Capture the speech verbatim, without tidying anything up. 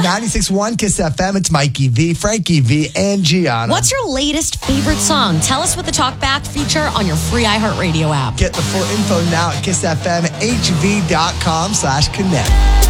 ninety-six point one Kiss F M. It's Mikey V, Frankie V, and Gianna. What's your latest favorite song? Tell us with the Talkback feature on your free iHeartRadio app. Get the full info now at kissfmhv.com slash connect.